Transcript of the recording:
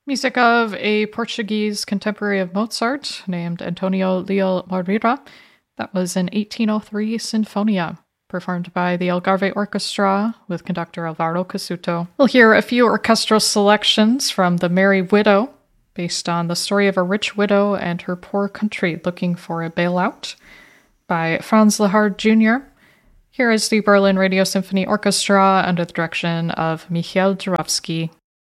Music of a Portuguese contemporary of Mozart named Antonio Leal Moreira. That was an 1803 Sinfonia, performed by the Algarve Orchestra with conductor Alvaro Casuto. We'll hear a few orchestral selections from The Merry Widow, based on the story of a rich widow and her poor country looking for a bailout, by Franz Lehár Jr. Here is the Berlin Radio Symphony Orchestra under the direction of Michael Juravsky.